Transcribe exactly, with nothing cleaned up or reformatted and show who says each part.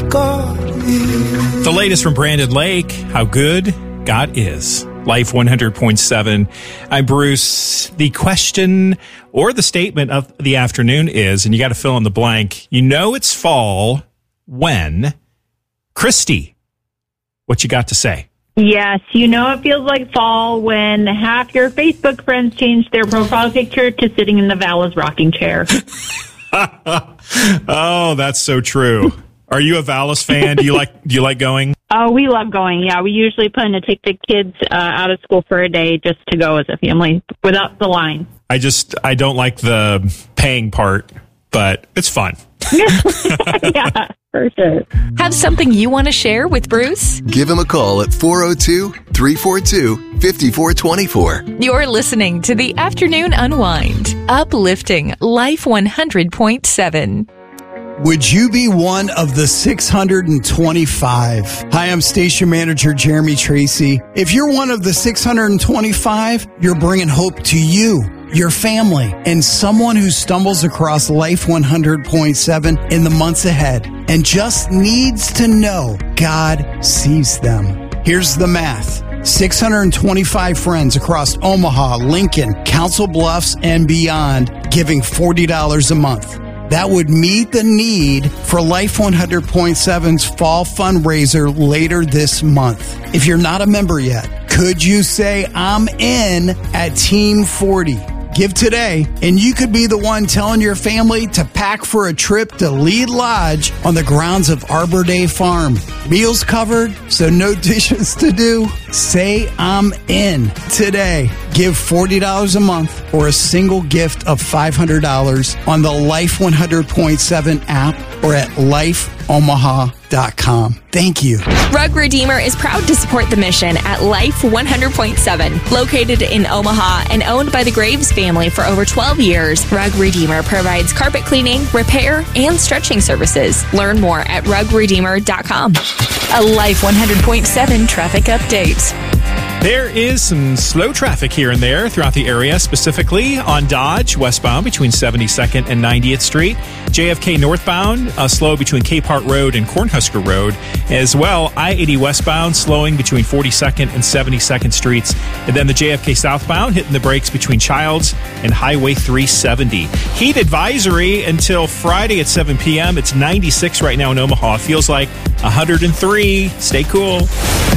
Speaker 1: God is.
Speaker 2: The latest from Brandon Lake, how good God is. Life one hundred point seven. I'm Bruce. The question or the statement of the afternoon is, and you got to fill in the blank, you know it's fall when? Christy, what you got to say?
Speaker 3: Yes, you know it feels like fall when half your Facebook friends change their profile picture to sitting in the Vala's rocking chair.
Speaker 2: Oh, that's so true. Are you a Vala's fan? Do you like do you like going?
Speaker 3: Oh, we love going. Yeah, we usually plan to take the kids uh, out of school for a day just to go as a family without the line.
Speaker 2: I just I don't like the paying part, but it's fun.
Speaker 3: Yeah, for sure.
Speaker 4: Have something you want to share with Bruce?
Speaker 5: Give him a call at four oh two, three four two, five four two four.
Speaker 4: You're listening to the Afternoon Unwind, uplifting Life one hundred point seven.
Speaker 6: Would you be one of the six hundred twenty-five? Hi, I'm Station Manager Jeremy Tracy. If you're one of the six hundred twenty-five, you're bringing hope to you, your family, and someone who stumbles across Life one hundred point seven in the months ahead and just needs to know God sees them. Here's the math. six hundred twenty-five friends across Omaha, Lincoln, Council Bluffs, and beyond giving forty dollars a month. That would meet the need for Life one hundred point seven's fall fundraiser later this month. If you're not a member yet, could you say, I'm in at Team forty? Give today, and you could be the one telling your family to pack for a trip to Lead Lodge on the grounds of Arbor Day Farm. Meals covered, so no dishes to do. Say I'm in today. Give forty dollars a month or a single gift of five hundred dollars on the Life one hundred point seven app or at life omaha dot com. Thank you.
Speaker 7: Rug Redeemer is proud to support the mission at Life one hundred point seven. Located in Omaha and owned by the Graves family for over twelve years, Rug Redeemer provides carpet cleaning, repair, and stretching services. Learn more at rug redeemer dot com.
Speaker 4: A Life one hundred point seven traffic update.
Speaker 2: There is some slow traffic here and there throughout the area, specifically on Dodge westbound between seventy-second and ninetieth Street. J F K northbound, uh, slow between Capehart Road and Cornhusker Road. As well, I eighty westbound slowing between forty-second and seventy-second Streets. And then the J F K southbound hitting the brakes between Childs and Highway three seventy. Heat advisory until Friday at seven p.m. It's ninety-six right now in Omaha. Feels like one hundred three. Stay cool.